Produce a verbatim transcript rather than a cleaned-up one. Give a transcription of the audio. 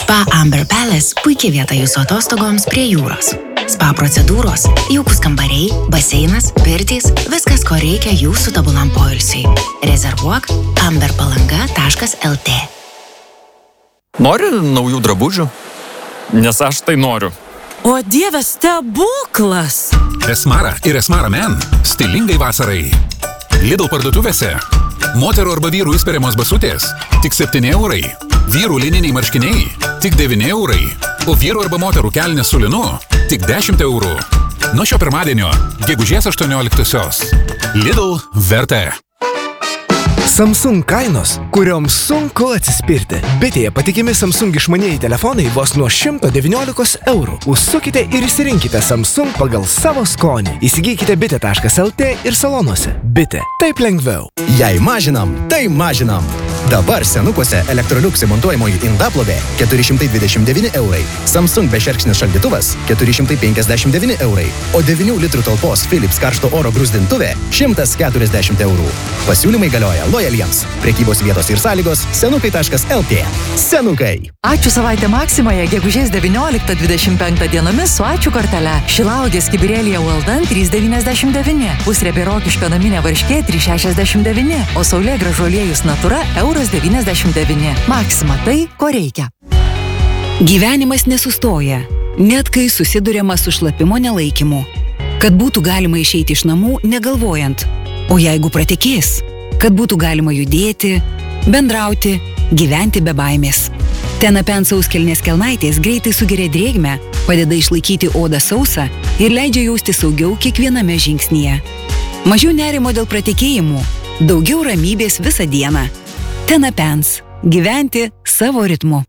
Spa Amber Palace – puikia vieta jūsų atostogoms prie jūros. Spa procedūros, jaukus kambariai, baseinas, pirtys – viskas, ko reikia jūsų tobulam poilsiui. Rezervuok amber palanga taškas el tė. Nori naujų drabužių? Nes aš tai noriu. O Dieve, stebuklas! Esmara ir Esmara Men – stilingai vasarai. Lidl parduotuvėse. Moterų arba vyrų įsperiamos basutės – tik septyni eurai. Vyrų lininiai marškiniai – tik devyni eurai. O vyrų arba moterų kelnės su linu – tik dešimt eurų. Nuo šio pirmadienio, gegužės aštuonioliktosios. Lidl vertė. Samsung kainos, kurioms sunku atsispirti. Bitėje patikimi Samsung išmanieji telefonai vos nuo šimto devyniolikos eurų. Užsukite ir išsirinkite Samsung pagal savo skonį. Įsigykite bitė taškas el tė ir salonuose. Bitė. Taip lengviau. Jei mažinam, tai mažinam. Dabar senukuose Electrolux įmontuojamoji indaplovė keturi šimtai dvidešimt devyni eurai. Samsung bešerkšnis šaldytuvas keturi šimtai penkiasdešimt devyni eurai. O devynių litrų talpos Philips karšto oro gruzdintuvė šimtas keturiasdešimt eurų. Pasiūlymai galioja lojaliems. Prekybos vietos ir sąlygos senukai taškas el tė. Senukai. Ačiū savaitę Maksimoje, gegužės devynioliktą dvidešimt penktą dienomis su ačiū kortele. Šilauogės kibirėlyje Walden trys devyniasdešimt devyni. Pusriebė rokiškio naminė varškė trys šešiasdešimt devyni. O saulėgrąžų aliejus Natura euras devyniasdešimt devyni. Maksima tai, ko reikia. Gyvenimas nesustoja, net kai susiduriama su šlapimo nelaikymu. Kad būtų galima išeiti iš namų negalvojant. O jeigu pratekės, kad būtų galima judėti, bendrauti, gyventi be baimės. Tenapen sauskelnės kelnaitės greitai sugeria drėgmę, padeda išlaikyti odą sausą ir leidžia jausti saugiau kiekviename žingsnyje. Mažiau nerimo dėl pratekėjimų, daugiau ramybės visą dieną. Tenapens. Gyventi savo ritmu.